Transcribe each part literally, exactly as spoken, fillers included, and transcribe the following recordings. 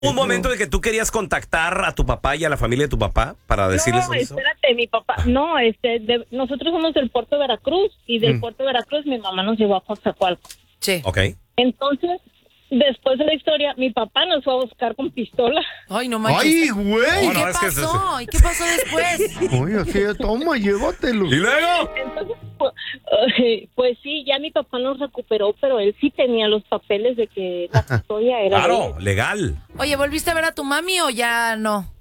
Un momento de que tú querías contactar a tu papá y a la familia de tu papá para decirles No, eso. espérate, mi papá, no, este, de- nosotros somos del puerto de Veracruz y del Mm. puerto de Veracruz mi mamá nos llevó a Coatzacoalcos. Sí. Ok. Entonces, después de la historia, mi papá nos fue a buscar con pistola. Ay, no manches. ¡Ay, güey! ¿Y No, no, qué es que es- pasó? ¿Y qué pasó después? Oye, así, toma, llévatelo. ¿Y luego? Entonces, pues, eh, pues sí, ya mi papá nos recuperó, pero él sí tenía los papeles de que la custodia era de Claro, él. legal. Oye, ¿volviste a ver a tu mami o ya no?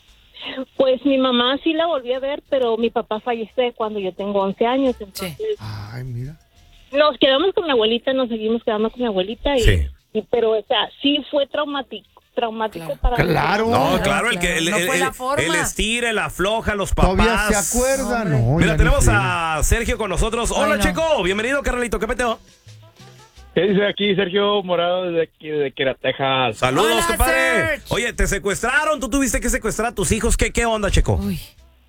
Pues mi mamá sí la volví a ver, pero mi papá falleció cuando yo tengo once años. Entonces, Ay, mira. nos quedamos con mi abuelita, nos seguimos quedando con mi abuelita. Y, Sí. y- pero, o sea, sí fue traumático, traumático Claro. para Claro. mí. No, Claro, claro, el que claro. el, No el, fue la el- forma. el estira, el afloja, los papás. Todavía se acuerda, no. Mira, ya tenemos ni a Sergio con nosotros. Hola, Ay, no. Checo. Bienvenido, carnalito. ¿Qué peteo? ¿Qué dice aquí Sergio Morado desde aquí de Quira, Texas? Saludos, Hola, compadre. Serge. Oye, te secuestraron. Tú tuviste que secuestrar a tus hijos. ¿Qué, qué onda, Checo? Uy.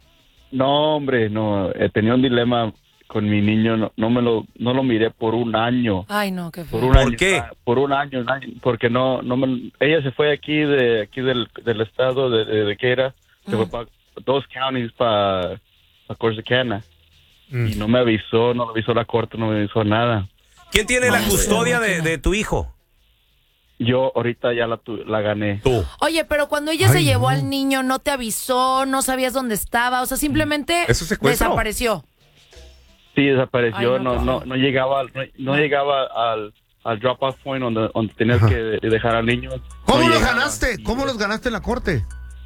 No, hombre, no, he tenido un dilema con mi niño, no, no me lo, no lo miré por un año. Ay, no, qué Por feo. un ¿Por año, qué? ah, Por un año, un año, porque no, no me, ella se fue aquí de aquí del, del estado de, de, de que era, se fue Mm. para dos counties para Corsicana Mm. y no me avisó, no me avisó la corte, no me avisó nada. ¿Quién tiene la Ay, custodia sí, de, máquina. de tu hijo? Yo ahorita ya la, tu- la gané. Tú. Oye, pero cuando ella se Ay, llevó no. al niño, no te avisó, no sabías dónde estaba, o sea, simplemente ¿Eso es secuestro? desapareció. Sí, desapareció, Ay, no, no, qué no, feo. no llegaba, no, no llegaba al, al drop-off point donde, donde tenías Ajá. que dejar al niño. ¿Cómo No los llegaba. ganaste? ¿Cómo los ganaste en la corte?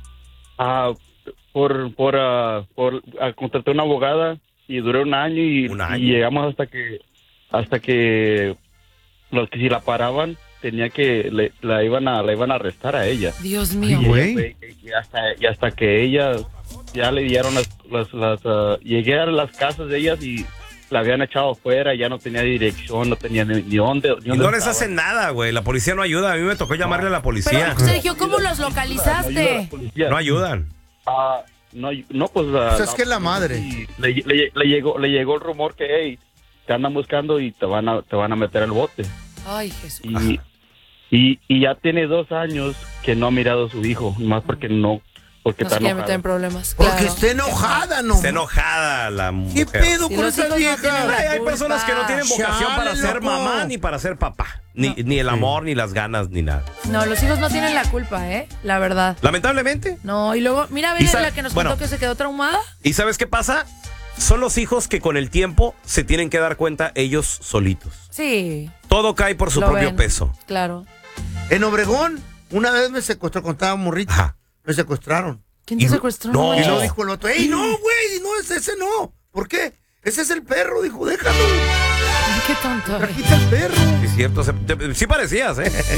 Ah, por, por, ah, por ah, contraté una abogada y duré un año y, Un año. y llegamos hasta que, hasta que los que si la paraban tenía que le, la iban a, la iban a arrestar a ella. Dios mío. Ay, güey. Y, y hasta, y hasta que ella ya le dieron las, las, las ah, llegué a las casas de ellas y la habían echado afuera, ya no tenía dirección, no tenía ni, ni dónde, ni Y dónde no les estaba. hacen nada, güey. La policía no ayuda. A mí me tocó llamarle a la policía. Pero, Sergio, ¿cómo los No ayuda la localizaste? policía. No ayudan. Ah, no, no, pues... ah, Pues es que es la madre. y Le, le- le llegó, le llegó el rumor que, hey, te andan buscando y te van a, te van a meter al bote. Ay, Jesús. Y, y, y ya tiene dos años que no ha mirado a su hijo, más porque no, porque No se está quiere meter en enojado. problemas. Porque Claro. está enojada, ¿no? Está enojada la mujer. ¿Qué pedo Si con los esa hijos no vieja? tienen la Ay, hay culpa. personas que no tienen vocación Chale, para ser loco. mamá ni para ser papá. Ni, No. ni el amor, ni las ganas, ni nada. No, los hijos no tienen la culpa, ¿eh? La verdad. Lamentablemente. No, y luego, mira, a Y ver sa- la que nos bueno. contó que se quedó traumada. ¿Y sabes qué pasa? Son los hijos que con el tiempo se tienen que dar cuenta ellos solitos. Sí. Todo cae por su lo propio ven. peso. Claro. En Obregón, una vez me secuestró, cuando estaba morrito. Ajá. Me secuestraron. ¿Quién Y- te secuestró? no. Y manches. luego dijo el otro, ¡ey, no, güey! No, es ese no. ¿Por qué? Ese es el perro, dijo, déjalo. Ay, qué tonto. Trajiste al perro. Sí, es cierto. se- te- sí parecías, ¿eh?